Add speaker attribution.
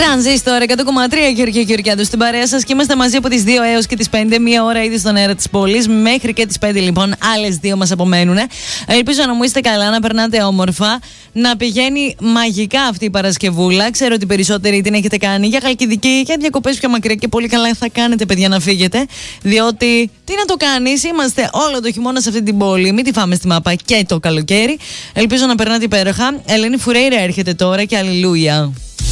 Speaker 1: Τρανζίστορ 100,3 Γεωργία Γεωργιάδου στην παρέα σας και είμαστε μαζί από τις 2 έως και τις 5. Μία ώρα ήδη στον αέρα της πόλης. Μέχρι και τις 5 λοιπόν, άλλες 2 μας απομένουν. Ελπίζω να μου είστε καλά, να περνάτε όμορφα, να πηγαίνει μαγικά αυτή η Παρασκευούλα. Ξέρω ότι περισσότεροι την έχετε κάνει για Χαλκιδική, για διακοπές πιο μακριά και πολύ καλά θα κάνετε, παιδιά, να φύγετε. Διότι τι να το κάνεις, είμαστε όλο το χειμώνα σε αυτή την πόλη. Μην τη φάμε στη μάπα και το καλοκαίρι. Ελπίζω να περνάτε υπέροχα. Ελένη Φουρέιρα έρχεται τώρα και αλληλούια.